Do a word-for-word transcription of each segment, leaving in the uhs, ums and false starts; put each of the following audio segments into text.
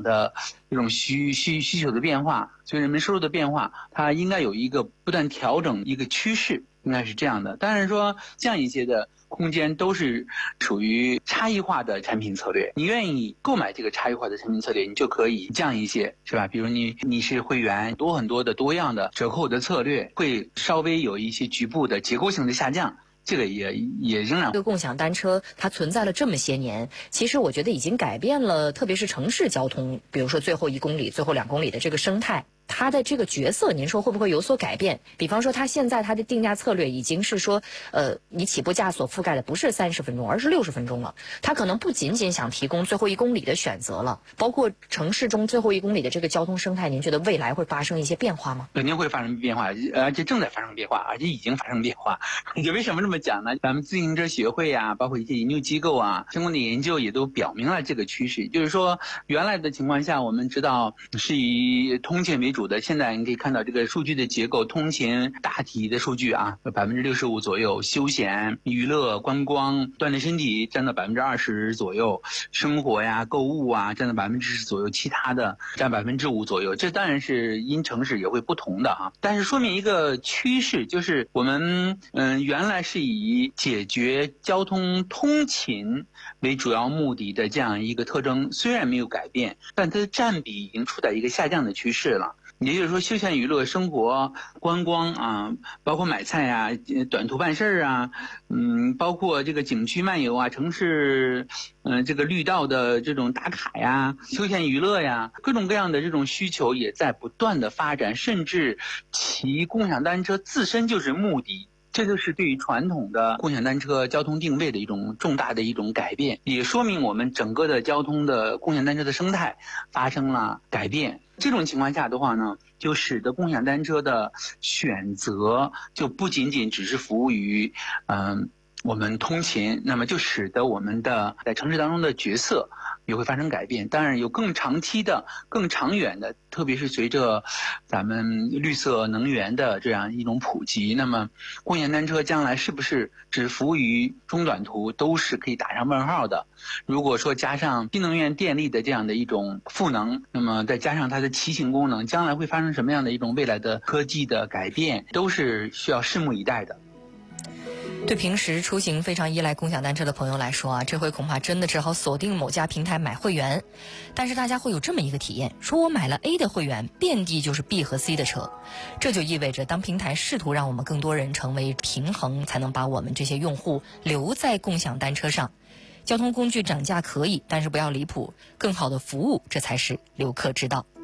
的这种需需需求的变化，随人们收入的变化，它应该有一个不断调整一个趋势，应该是这样的。当然说这样一些的空间都是属于差异化的产品策略，你愿意购买这个差异化的产品策略，你就可以降一些，是吧？比如你你是会员，多很多的多样的折扣的策略，会稍微有一些局部的结构性的下降。这个也也仍然。 这个共享单车它存在了这么些年，其实我觉得已经改变了，特别是城市交通，比如说最后一公里、最后两公里的这个生态。它的这个角色，您说会不会有所改变？比方说，它现在它的定价策略已经是说，呃，你起步价所覆盖的不是三十分钟，而是六十分钟了。它可能不仅仅想提供最后一公里的选择了，包括城市中最后一公里的这个交通生态，您觉得未来会发生一些变化吗？ 肯定会发生变化，而且正在发生变化，而且已经发生变化。也为什么这么讲呢？咱们自行车协会啊，包括一些研究机构啊，相关的研究也都表明了这个趋势，就是说，原来的情况下，我们知道是以通勤为主的，现在你可以看到这个数据的结构，通勤大体的数据啊，百分之六十五左右，休闲、娱乐、观光、锻炼身体占到百分之二十左右，生活呀、购物啊占到百分之十左右，其他的占百分之五左右。这当然是因城市也会不同的啊，但是说明一个趋势，就是我们嗯原来是以解决交通通勤为主要目的的这样一个特征，虽然没有改变，但它的占比已经处在一个下降的趋势了。也就是说，休闲娱乐、生活、观光啊，包括买菜啊、短途办事儿啊，嗯，包括这个景区漫游啊、城市，嗯、呃，这个绿道的这种打卡呀、休闲娱乐呀，各种各样的这种需求也在不断的发展，甚至骑共享单车自身就是目的。这就是对于传统的共享单车交通定位的一种重大的一种改变，也说明我们整个的交通的共享单车的生态发生了改变。这种情况下的话呢，就使得共享单车的选择就不仅仅只是服务于嗯、呃、我们通勤，那么就使得我们的在城市当中的角色也会发生改变。当然有更长期的、更长远的，特别是随着咱们绿色能源的这样一种普及，那么共享单车将来是不是只服务于中短途，都是可以打上问号的。如果说加上新能源电力的这样的一种赋能，那么再加上它的骑行功能，将来会发生什么样的一种未来的科技的改变，都是需要拭目以待的。 对平时出行非常依赖共享单车的朋友来说啊，这回恐怕真的只好锁定某家平台买会员。但是大家会有这么一个体验，说我买了 A 的会员，遍地就是 B 和 C 的车。这就意味着当平台试图让我们更多人成为平衡，才能把我们这些用户留在共享单车上。交通工具涨价可以，但是不要离谱，更好的服务这才是留客之道。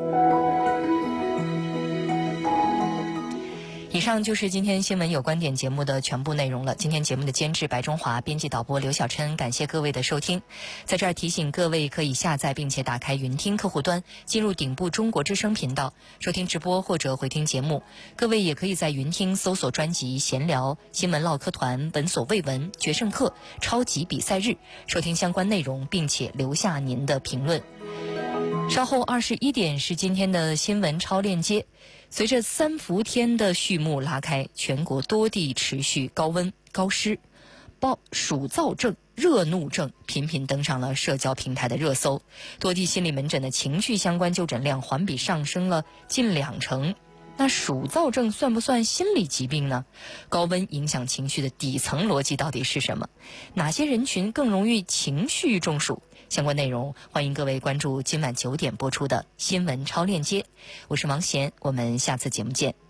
以上就是今天新闻有观点节目的全部内容了。今天节目的监制白中华，编辑导播刘小琛，感谢各位的收听。在这儿提醒各位，可以下载并且打开云听客户端，进入顶部中国之声频道收听直播或者回听节目。各位也可以在云听搜索专辑闲聊、新闻唠嗑团、闻所未闻、决胜客、超级比赛日收听相关内容，并且留下您的评论。稍后二十一点是今天的新闻超链接。随着三伏天的序幕拉开，全国多地持续高温高湿，暴暑燥症、热怒症频频登上了社交平台的热搜，多地心理门诊的情绪相关就诊量环比上升了近两成。那暑燥症算不算心理疾病呢？高温影响情绪的底层逻辑到底是什么？哪些人群更容易情绪中暑？相关内容欢迎各位关注今晚九点播出的新闻超链接。我是王贤，我们下次节目见。